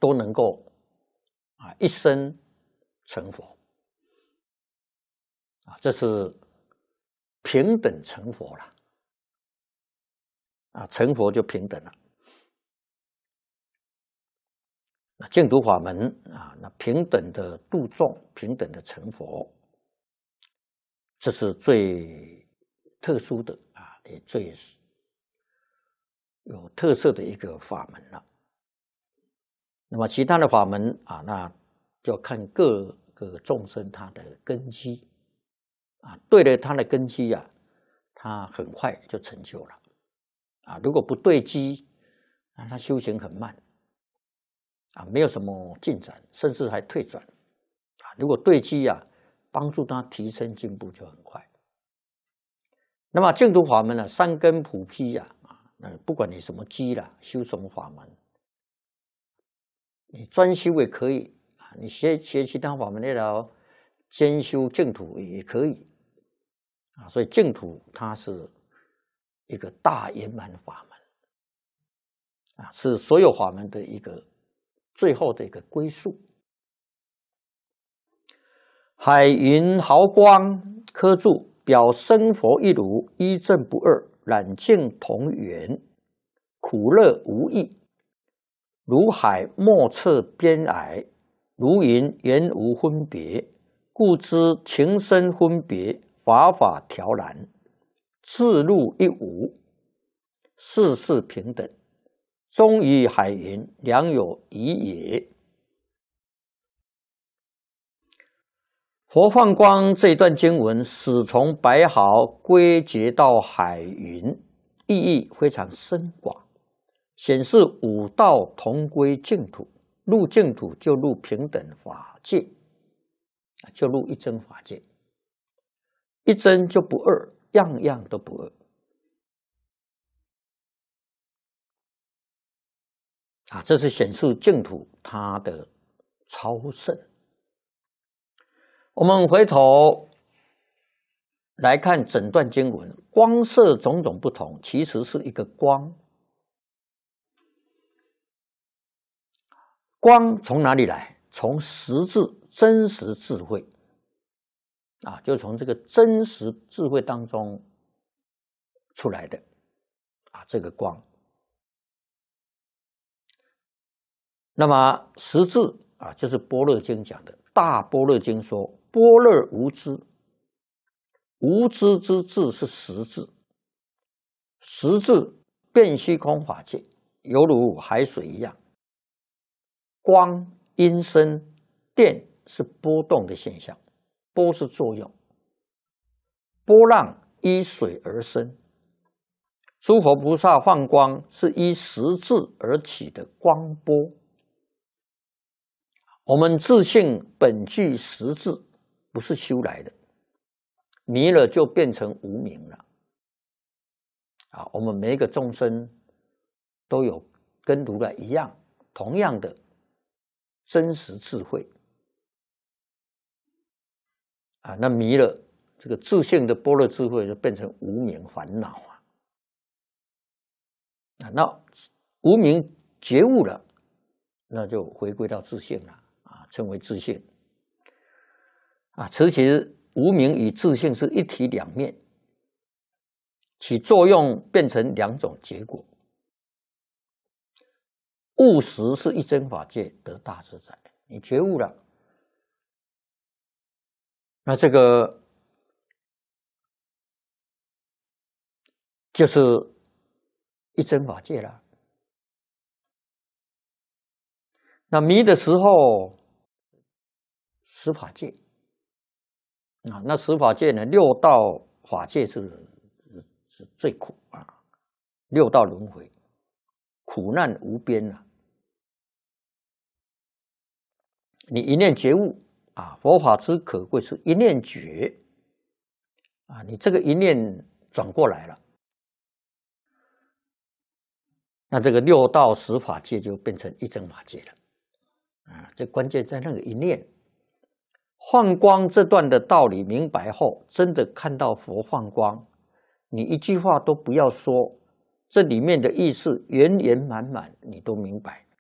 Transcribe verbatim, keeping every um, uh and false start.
都能够啊一生成佛啊，这是平等成佛了啊，成佛就平等了。那净土法门啊，那平等的度众，平等的成佛，这是最特殊的啊，也最有特色的一个法门了。那么其他的法门啊，那就看各个众生他的根基啊，对了他的根基啊，他很快就成就了啊。如果不对基啊，他修行很慢啊，没有什么进展，甚至还退转啊。如果对基啊，帮助他提升进步就很快。那么净土法门呢，三根普披呀啊，那不管你什么基啦，修什么法门，你专修也可以啊，你学学其他法门那条兼修净土也可以啊。所以净土它是一个大圆满法门啊，是所有法门的一个最后的一个归宿。海云毫光科注，表生佛一如，一正不二，染净同源，苦乐无异。如海莫测边蔼，如云原无分别，故知情深分别，法法调然，自入一无，事事平等，终于海云，良有疑也。佛放光这一段经文，始从白毫归结到海云，意义非常深广，显示五道同归净土，入净土就入平等法界，就入一真法界，一真就不二，样样都不二啊！这是显示净土它的超胜。我们回头来看整段经文，光色种种不同，其实是一个光。光从哪里来？从实质真实智慧啊，就从这个真实智慧当中出来的啊，这个光。那么实质啊，就是般若经讲的，大般若经说，般若无知，无知之智是实质，实质遍虚空法界，犹如海水一样。光、音声、电是波动的现象，波是作用，波浪依水而生。诸佛菩萨放光是依实质而起的光波。我们自性本具实质，不是修来的，迷了就变成无明了。啊，我们每一个众生都有跟如来一样，同样的真实智慧啊，那迷了这个自性的般若智慧，就变成无明烦恼啊。啊，那无明觉悟了，那就回归到自性了。称为自性啊，其实无明与自性是一体两面，起作用变成两种结果。悟实是一真法界得大自在，你觉悟了，那这个就是一真法界了。那迷的时候，十法界啊，那十法界呢？六道法界是是最苦啊，六道轮回，苦难无边啊。你一念觉悟啊，佛法之可贵是一念觉啊，你这个一念转过来了，那这个六道十法界就变成一真法界了啊。这关键在那个一念。放光这段的道理明白后，真的看到佛放光，你一句话都不要说，这里面的意思圆圆满满，你都明白。